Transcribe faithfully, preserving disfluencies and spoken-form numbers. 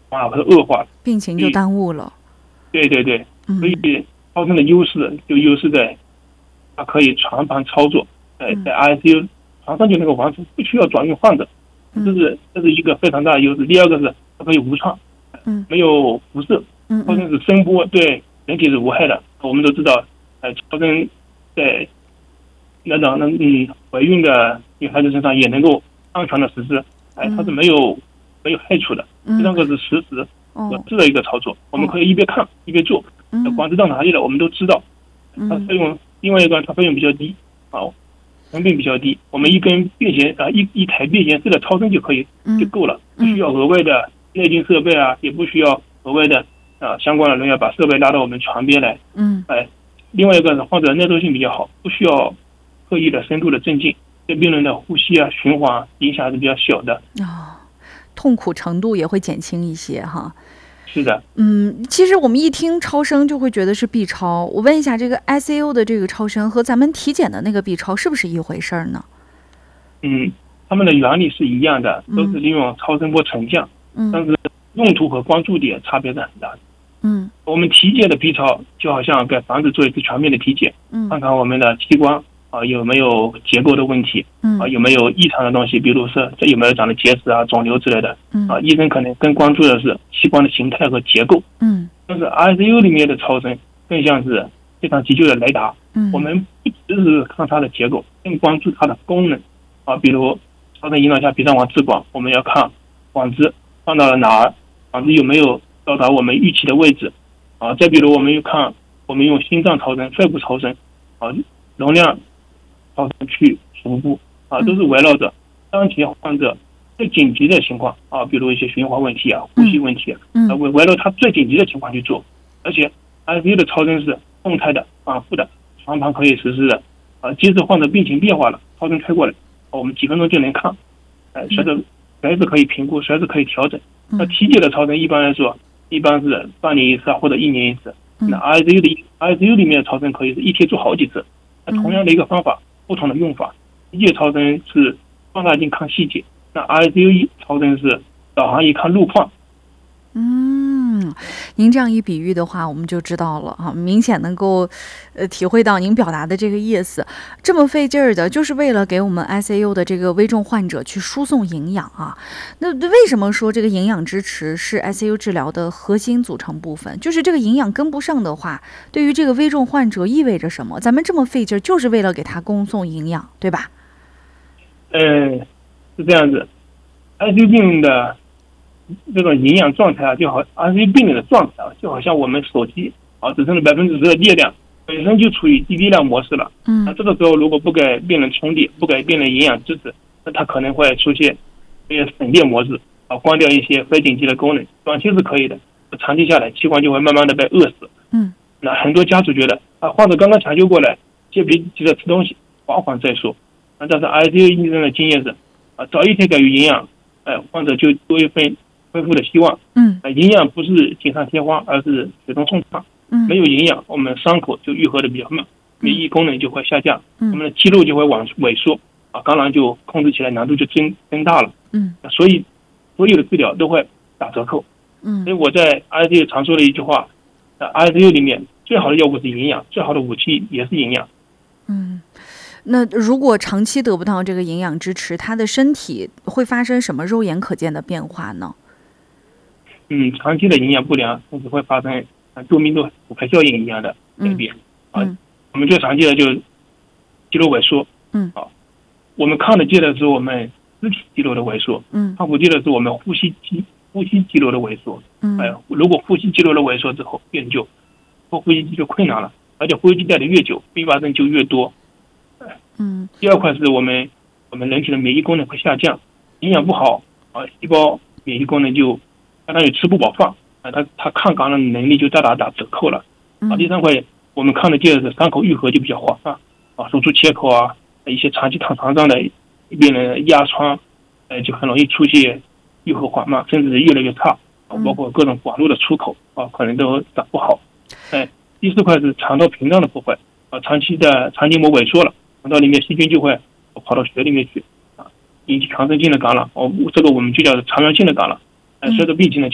反而会恶化， 病情就耽误了。 对对对，所以超声的优势就优势在它可以床旁操作，在在 I C U 床上就能够完成，不需要转运患者，这是这是一个非常大的优势。第二个是它可以无创，没有辐射，超声是声波，对人体是无害的。我们都知道，呃，超声在那种那嗯怀孕的女孩子身上也能够安全的实施，哎，它是没有没有害处的。第三个是实时合适的一个操作，我们可以一边看一边做，管子到哪里了我们都知道。它费用另外一个它费用比较低，啊，成本比较低，我们一根便携啊一一台便携式的超声就可以就够了，不需要额外的内镜设备啊，也不需要额外的啊相关的人员把设备拉到我们床边来。嗯，哎，另外一个是患者耐受性比较好，不需要刻意的深度的镇静，对病人的呼吸啊循环影响还是比较小的。 哦，痛苦程度也会减轻一些哈。 是的， 嗯，其实我们一听超声就会觉得是 B 超。我问一下，这个 I C U 的这个超声和咱们体检的那个 B 超是不是一回事儿呢？ 嗯，它们的原理是一样的，都是利用超声波成像，嗯，但是用途和关注点差别是很大的。嗯，我们体检的 B 超就好像给房子做一次全面的体检，嗯，看看我们的器官啊有没有结构的问题，嗯，啊有没有异常的东西，比如说这有没有长的结石啊、肿瘤之类的，嗯，啊，医生可能更关注的是器官的形态和结构，嗯，但是 I C U 里面的超声更像是非常急救的雷达，嗯，我们不只是看它的结构，更关注它的功能，啊，比如超声引导下鼻上管支管，我们要看管子放到了哪儿，管子有没有到达我们预期的位置，啊，再比如我们又看我们用心脏超声、肺部超声，啊，容量超声去服务，啊，都是围绕着当前患者最紧急的情况啊，比如一些循环问题啊、呼吸问题啊，啊，围围绕他最紧急的情况去做。而且 I C U 的超声是动态的、反复的，床旁可以实施的，啊，即使患者病情变化了，超声吹过来，我们几分钟就能看，哎，随着随时可以评估，随时可以调整。那体检的超声一般来说，一般是半年一次或者一年一次。那 I C U 的 I C U 里面的超声可以是一天做好几次。那同样的一个方法，不同的用法。体检超声是放大镜看细节，那 I C U 超声是导航仪看路况。 嗯，您这样一比喻的话，我们就知道了哈，明显能够呃体会到您表达的这个意思。这么费劲儿的，就是为了给我们 I C U 的这个危重患者去输送营养啊。那为什么说这个营养支持是 I C U 治疗的核心组成部分？就是这个营养跟不上的话，对于这个危重患者意味着什么？咱们这么费劲儿，就是为了给他供送营养，对吧？ 嗯，是这样子。I C U 病人的这种营养状态啊，就好 I C U 病人的状态啊，就好像我们手机啊只剩了百分之十的电量，本身就处于低电量模式了。嗯，那这个时候如果不给病人充电，不给病人营养支持，那他可能会出现一些省电模式啊，关掉一些非紧急的功能。短期是可以的，长期下来器官就会慢慢的被饿死。嗯，那很多家属觉得啊，患者刚刚抢救过来，先别急着吃东西，缓缓再说。那但是 I C U 医生的经验是啊，早一天给予营养，哎，患者就多一份恢复的希望。嗯，营养不是锦上添花，而是雪中送炭。嗯，没有营养，我们伤口就愈合的比较慢，免疫功能就会下降，嗯，我们的肌肉就会往萎缩，啊，当然就控制起来难度就增增大了。嗯，所以所有的治疗都会打折扣。嗯，所以我在 I C U 常说的一句话，在 I C U 里面最好的药物是营养，最好的武器也是营养。 嗯。那如果长期得不到这个营养支持，他的身体会发生什么肉眼可见的变化呢？ 嗯，长期的营养不良，甚至会发生多米诺骨牌效应一样的改变。嗯嗯、啊，我们最常见的就是肌肉萎缩。嗯，啊，我们看得见的是我们肢体肌肉的萎缩。嗯，看不见的是我们呼吸肌呼吸肌肉的萎缩。嗯，哎，如果呼吸肌肉的萎缩之后，病人就呼吸肌就困难了，而且呼吸带的越久，并发症就越多。嗯，第二块是我们我们人体的免疫功能会下降，营养不好啊，细胞免疫功能就相当于吃不饱饭啊，它它抗感染的能力就大大打折扣了。啊，第三块我们看得见的是伤口愈合就比较缓慢啊，手术切口啊，一些长期躺床上的病人压疮，呃，就很容易出现愈合缓慢，甚至是越来越差啊，包括各种管路的出口啊，可能都长不好。哎，第四块是肠道屏障的破坏啊，长期的肠黏膜萎缩了。肠道里面细菌就会跑到血里面去啊，引起全身性的感染。哦，这个我们就叫肠源性的感染。哎，随着病情的